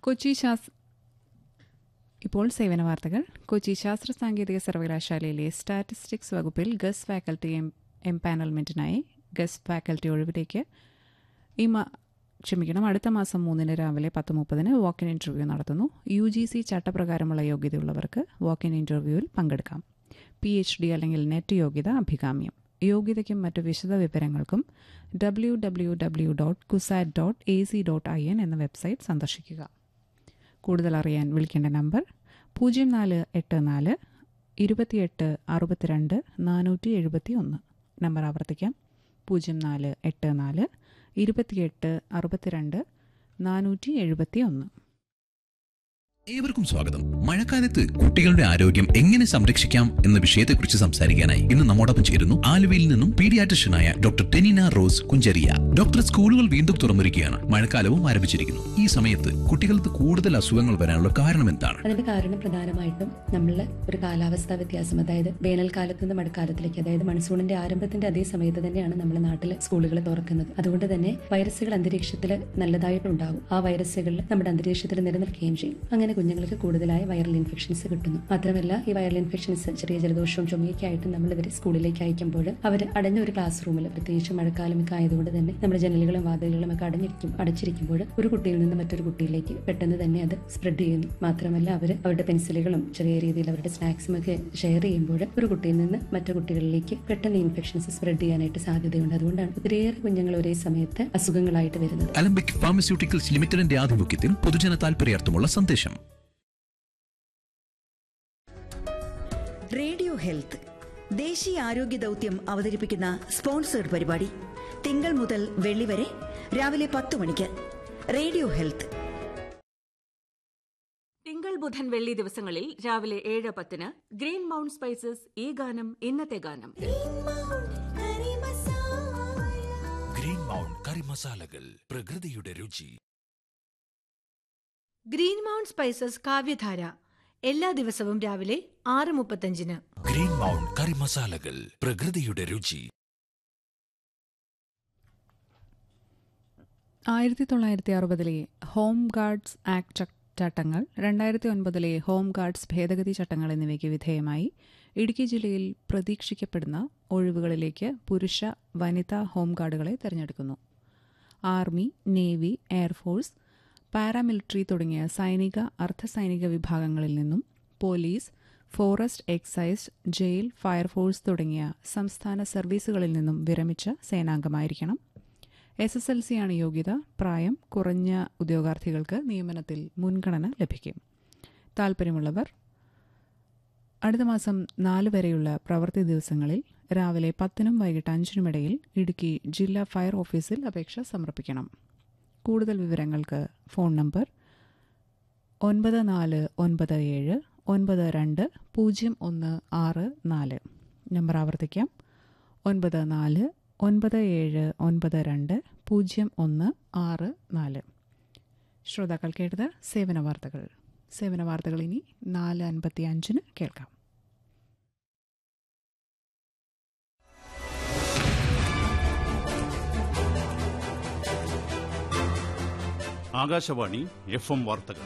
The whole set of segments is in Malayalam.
കൊച്ചി ഇപ്പോൾ സേവന വാർത്തകൾ. കൊച്ചി ശാസ്ത്ര സാങ്കേതിക സർവകലാശാലയിലെ സ്റ്റാറ്റിസ്റ്റിക്സ് വകുപ്പിൽ ഗസ്റ്റ് ഫാക്കൽറ്റി എംപാനൽമെന്റിനായി ഗസ്റ്റ് ഫാക്കൽറ്റി ഒഴിവിലേക്ക് അടുത്ത മാസം 3 രാവിലെ 10:30 വാക്ക് ഇൻ ഇന്റർവ്യൂ നടത്തുന്നു. UGC ചട്ടപ്രകാരമുള്ള യോഗ്യതയുള്ളവർക്ക് വാക്ക് ഇൻ ഇന്റർവ്യൂവിൽ പങ്കെടുക്കാം. PhD അല്ലെങ്കിൽ നെറ്റ് യോഗ്യത അഭികാമ്യം. യോഗ്യതയ്ക്കും മറ്റു വിശദ വിവരങ്ങൾക്കും www.cusat.ac.in എന്ന വെബ്സൈറ്റ് സന്ദർശിക്കുക. കൂടുതൽ അറിയാൻ വിളിക്കേണ്ട നമ്പർ 0484 28 62 471. നമ്പർ ആവർത്തിക്കാം, 0484 28 62 471. ഏവർക്കും സ്വാഗതം. മഴക്കാലത്ത് കുട്ടികളുടെ ആരോഗ്യം എങ്ങനെ സംരക്ഷിക്കാം എന്ന വിഷയത്തെക്കുറിച്ച് സംസാരിക്കാനായി ഇന്ന് നമ്മോടൊപ്പം ചേരുന്നു ആലുവയിൽ നിന്നും പീഡിയാട്രിഷ്യനായ doctor Tenina rose Kunjaria. Doctor, സ്കൂളുകൾ വീണ്ടും തുറന്നിരിക്കുകയാണ്, മഴക്കാലവും ആരംഭിച്ചിരിക്കുന്നു. ഈ സമയത്ത് കുട്ടികൾക്ക് കൂടുതൽ അസുഖങ്ങൾ വരാനുള്ള കാരണം എന്താണ്? അതിന്റെ കാരണം പ്രധാനമായിട്ടും നമ്മളുടെ ഒരു കാലാവസ്ഥാ വ്യത്യാസം, അതായത് വേനൽക്കാലത്ത് നിന്ന് മഴക്കാലത്തിലേക്ക്, അതായത് മൺസൂണിന്റെ ആരംഭത്തിന്റെ അതേ സമയത്ത് തന്നെയാണ് നമ്മുടെ നാട്ടിലെ സ്കൂളുകൾ തുറക്കുന്നത്. അതുകൊണ്ട് തന്നെ വൈറസുകൾ അന്തരീക്ഷത്തിൽ നല്ലതായിട്ടുണ്ടാകും. ആ വൈറസുകൾ നമ്മുടെ അന്തരീക്ഷത്തിൽ നിലനിൽക്കുകയും ചെയ്യും. അങ്ങനെ കുഞ്ഞുങ്ങൾക്ക് കൂടുതലായി വൈറൽ ഇൻഫെക്ഷൻസ് കിട്ടുന്നു. മാത്രമല്ല, ഈ വൈറൽ ഇൻഫെക്ഷൻസ് ചെറിയ ജലദോഷവും ചുമയൊക്കെ ആയിട്ട് നമ്മൾ ഇവരെ സ്കൂളിലേക്ക് അയക്കുമ്പോൾ അവർ അടഞ്ഞ ഒരു ക്ലാസ് റൂമിൽ, പ്രത്യേകിച്ച് മഴക്കാലമൊക്കെ ആയതുകൊണ്ട് തന്നെ നമ്മുടെ ജനലുകളും വാതിലുകളും ഒക്കെ അടച്ചിരിക്കുമ്പോൾ ഒരു കുട്ടിയിൽ നിന്ന് മറ്റൊരു കുട്ടിയിലേക്ക് പെട്ടെന്ന് തന്നെ അത് സ്പ്രെഡ് ചെയ്യുന്നു. മാത്രമല്ല, അവരുടെ പെൻസിലുകളും ചെറിയ രീതിയിൽ അവരുടെ സ്നാക്സും ഒക്കെ ഷെയർ ചെയ്യുമ്പോൾ ഒരു കുട്ടിയിൽ നിന്ന് മറ്റു കുട്ടികളിലേക്ക് പെട്ടെന്ന് ഇൻഫെക്ഷൻസ് സ്പ്രെഡ് ചെയ്യാനായിട്ട് സാധ്യതയുണ്ട്. അതുകൊണ്ടാണ് ഒത്തിരിയേറെ കുഞ്ഞുങ്ങൾ ഒരേ സമയത്ത് അസുഖങ്ങളായിട്ട് വരുന്നത്. അലംബിക് ഫാർമസ്യൂട്ടിക്കൽസ് ലിമിറ്റഡിന്റെ ആഭിമുഖ്യത്തിൽ പൊതുജന താൽപര്യാർത്ഥമുള്ള സന്ദേശം. റേഡിയോ ഹെൽത്ത് ദേശീയ ആരോഗ്യ ദൗത്യം അവതരിപ്പിക്കുന്ന സ്പോൺസേഡ് പരിപാടി തിങ്കൾ മുതൽ വെള്ളി വരെ രാവിലെ 10 മണിക്ക്. റേഡിയോ ഹെൽത്ത് തിങ്കൾ, ബുധൻ, വെള്ളി ദിവസങ്ങളിൽ രാവിലെ 7:10 ഗ്രീൻ മൗണ്ട് സ്പൈസസ് ഈ ഗാനം ഇന്നത്തെ ഗാനം. ഗ്രീൻ മൗണ്ട് കറി മസാലകൾ, പ്രകൃതിയുടെ രുചി. ഗ്രീൻ മൗണ്ട് സ്പൈസസ് കാവ്യധാര എല്ലാ ദിവസവും രാവിലെ 6:35. ഗ്രീൻ മൗണ്ട് കറി മസാലകൾ, പ്രകൃതിയുടെ രുചി. 1960 ഹോം ഗാർഡ്സ് ആക്ട് ചട്ടങ്ങൾ, 2009 ഹോം ഗാർഡ്സ് ഭേദഗതി ചട്ടങ്ങൾ എന്നിവയ്ക്ക് വിധേയമായി ഇടുക്കി ജില്ലയിൽ പ്രതീക്ഷിക്കപ്പെടുന്ന ഒഴിവുകളിലേക്ക് പുരുഷ വനിതാ home ഗാർഡുകളെ തെരഞ്ഞെടുക്കുന്നു. Army, navy, air force, paramilitary തുടങ്ങിയ സൈനിക, അർദ്ധസൈനിക വിഭാഗങ്ങളിൽ നിന്നും police, forest, excise, jail, fire force തുടങ്ങിയ സംസ്ഥാന സർവീസുകളിൽ നിന്നും വിരമിച്ച സേനാംഗമായിരിക്കണം. SSLC ആണ് യോഗ്യത. പ്രായം കുറഞ്ഞ ഉദ്യോഗാർത്ഥികൾക്ക് നിയമനത്തിൽ മുൻഗണന ലഭിക്കും. താൽപ്പര്യമുള്ളവർ അടുത്ത മാസം 4 വരെയുള്ള പ്രവൃത്തി ദിവസങ്ങളിൽ രാവിലെ 10 വൈകിട്ട് 5 ഇടയിൽ ഇടുക്കി ജില്ലാ ഫയർ ഓഫീസിൽ അപേക്ഷ സമർപ്പിക്കണം. കൂടുതൽ വിവരങ്ങൾക്ക് ഫോൺ നമ്പർ 9497 92 0164. നമ്പർ ആവർത്തിക്കാം, 9497 92 0164. ശ്രോതാക്കൾ കേട്ടത് സേവന വാർത്തകൾ. സേവന വാർത്തകൾ ഇനി 4:55 കേൾക്കാം. ആകാശവാണി FM വാർത്തകൾ.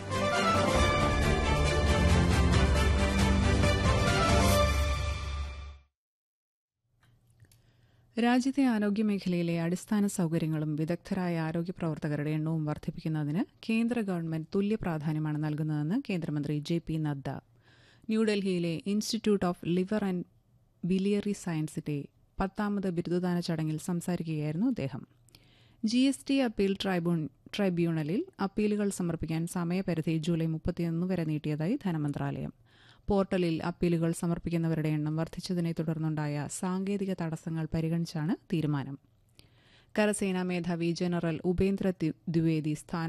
രാജ്യത്തെ ആരോഗ്യമേഖലയിലെ അടിസ്ഥാന സൌകര്യങ്ങളും വിദഗ്ധരായ ആരോഗ്യ പ്രവർത്തകരുടെ എണ്ണവും വർദ്ധിപ്പിക്കുന്നതിന് കേന്ദ്ര ഗവൺമെന്റ് തുല്യ പ്രാധാന്യമാണ് നൽകുന്നതെന്ന് കേന്ദ്രമന്ത്രി JP നദ്ദ. ന്യൂഡൽഹിയിലെ institute of liver and biliary സയൻസിന്റെ 10ാമത് ബിരുദദാന ചടങ്ങിൽ സംസാരിക്കുകയായിരുന്നു അദ്ദേഹം. GST അപ്പീൽ ട്രൈബ്യൂണലിൽ അപ്പീലുകൾ സമർപ്പിക്കാൻ സമയപരിധി ജൂലൈ 31 വരെ നീട്ടിയതായി ധനമന്ത്രാലയം. പോർട്ടലിൽ അപ്പീലുകൾ സമർപ്പിക്കുന്നവരുടെ എണ്ണം വർദ്ധിച്ചതിനെ തുടർന്നുണ്ടായ സാങ്കേതിക തടസ്സങ്ങൾ പരിഗണിച്ചാണ് തീരുമാനം. കരസേനാ മേധാവി ജനറൽ ഉപേന്ദ്ര ദ്വിവേദി